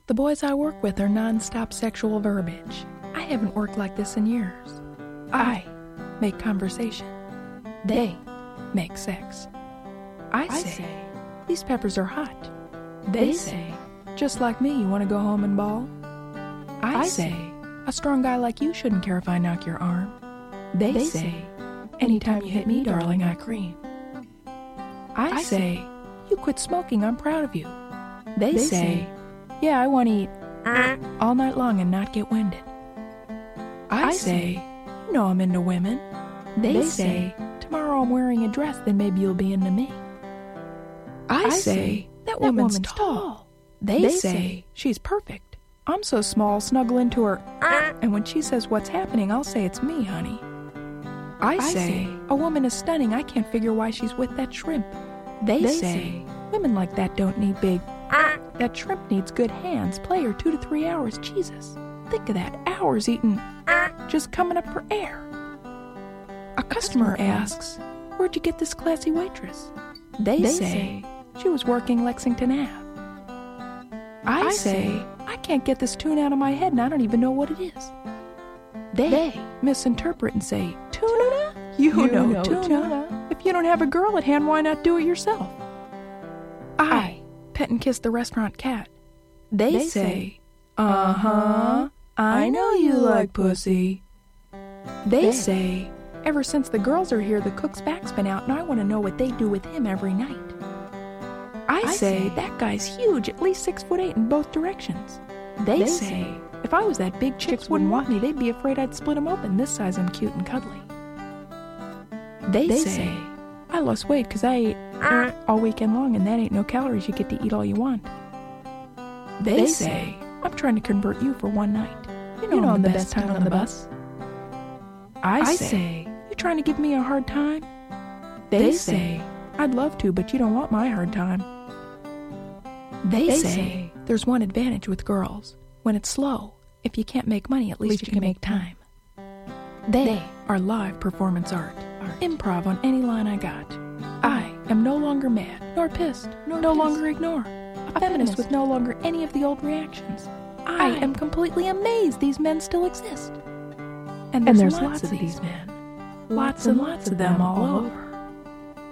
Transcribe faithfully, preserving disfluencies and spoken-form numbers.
The boys I work with are non-stop sexual verbiage. I haven't worked like this in years. I make conversation. They make sex. I say, these peppers are hot. They say, just like me, you want to go home and bawl? I say, a strong guy like you shouldn't care if I knock your arm. They say, anytime you hit me, darling, I cream. I say, you quit smoking, I'm proud of you. They say, yeah, I want to eat all night long and not get winded. I say, you know I'm into women. They say, tomorrow I'm wearing a dress, then maybe you'll be into me. I say, that woman's tall. They say, she's perfect. I'm so small, snuggle into her, and when she says what's happening, I'll say it's me, honey. I say, a woman is stunning, I can't figure why she's with that shrimp. They say, women like that don't need big, that shrimp needs good hands, play her two to three hours, Jesus. Think of that, hours eating, just coming up for air. A customer asks, where'd you get this classy waitress? They, they say, say, she was working Lexington Avenue. I, I say, I can't get this tune out of my head and I don't even know what it is. They, they misinterpret and say, tuna? You, you know, know tuna. tuna. If you don't have a girl at hand, why not do it yourself? I pet and kiss the restaurant cat. They, they say, uh-huh, I know you like pussy. They, they say, ever since the girls are here, the cook's back's been out, and I want to know what they do with him every night. I, I say, say, that guy's huge, at least six foot eight in both directions. They, they say, say, if I was that big, chicks wouldn't want me. They'd be afraid I'd split them open. This size I'm cute and cuddly. They, they say, say, I lost weight because I ate uh, all weekend long, and that ain't no calories. You get to eat all you want. They, they say, I'm trying to convert you for one night. You know, you know I'm the best time on the bus. I, I say, say, you trying to give me a hard time? They, they say, I'd love to, but you don't want my hard time. They, they say, say, there's one advantage with girls. When it's slow, if you can't make money, at least, at least you, you can, can make time. time. They, they are live performance art. art. Improv on any line I got. I am no longer mad, nor pissed, nor no pissed. longer ignore. A, a feminist, feminist with no longer any of the old reactions. I, I am completely amazed these men still exist. And there's, and there's lots, lots of these men. Lots and lots of them all over.